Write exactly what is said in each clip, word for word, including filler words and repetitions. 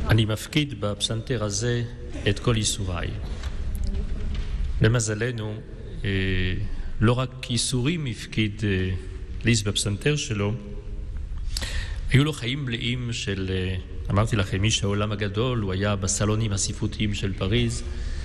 אני מפקיד בפסנתר הזה את כל ייסוריי. למזלנו, לא רק ייסורים הפקיד ליס בפסנתר שלו, היו לו חיים מלאים של, אמרתי לכם, איש העולם הגדול, הוא היה בסלונים הספרותיים של פריז,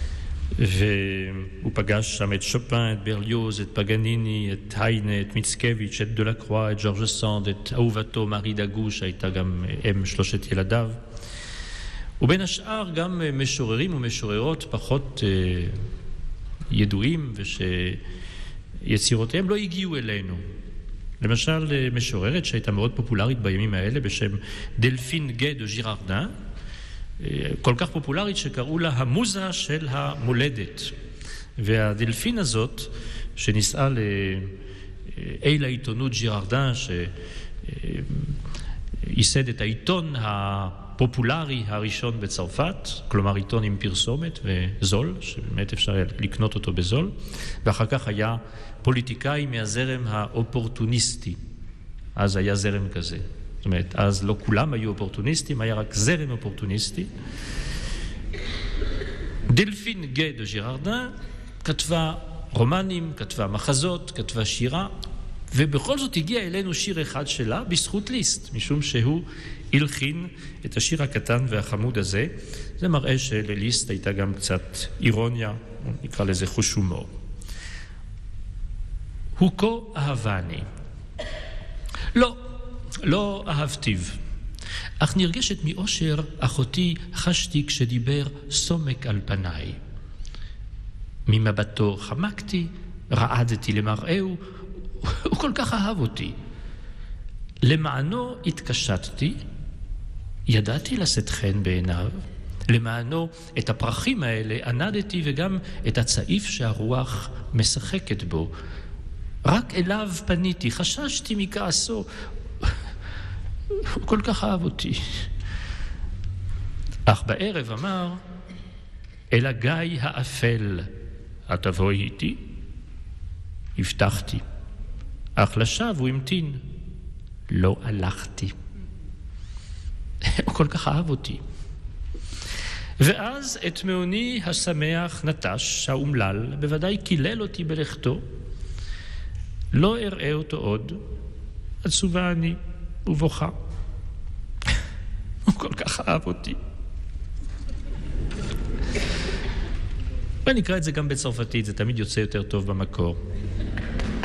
והוא פגש שם את שופן, את ברליוז, את פגניני, את היינה, את מיצקביץ', את דלקרואה, את ז'ורג' סנד, את אהובתו מארי דגו, שהייתה גם אם שלושת ילדיו. ובין השאר גם משוררים ומשוררות פחות ידועים ושיצירותיהם לא הגיעו אלינו. למשל משוררת שהייתה מאוד פופולרית בימים האלה בשם דלפין גה דה ז'ירארדן, כל כך פופולרית שקראו לה המוזה של המולדת. והדלפין הזאת שנישאה לאל העיתונות ז'ירארדן, שייסד את העיתון הפופולרי הראשון בצרפת, כלומר עיתון עם פרסומת וזול, שבאמת אפשר לקנות אותו בזול, ואחר כך היה פוליטיקאי מהזרם האופורטוניסטי. אז היה זרם כזה. זאת אומרת, אז לא כולם היו אופורטוניסטים, היה רק זרם אופורטוניסטי. דלפין גה דה ז'ירארדן כתבה רומנים, כתבה מחזות, כתבה שירה, ובכל זאת הגיע אלינו שיר אחד שלה בזכות ליסט, משום שהוא הלחין את השיר הקטן והחמוד הזה. זה מראה שלליסט הייתה גם קצת אירוניה, נקרא לזה חוש הומור. הוא כה אהבני. לא, לא אהבתיו, אך נרגשת מאושר אחותי חשתי כשדיבר סומק על פניי. ממבטו חמקתי, רעדתי למראהו, הוא כל כך אהב אותי. למענו התקשטתי, ידעתי לשאת חן בעיניו, למענו את הפרחים האלה ענדתי וגם את הצעיף שהרוח משחקת בו. רק אליו פניתי, חששתי מכעסו, הוא כל כך אהב אותי. אך בערב אמר, אל הגיא האפל, התבואי איתי? הבטחתי. אך לשווא הוא המתין. לא הלכתי. הוא כל כך אהב אותי. ואז את מעוני השמח נטש, האומלל, בוודאי קילל אותי בלכתו. לא אראה אותו עוד. עצובה אני ובוכה. הוא כל כך אהב אותי. ואני אקרא את זה גם בצרפתית, זה תמיד יוצא יותר טוב במקור.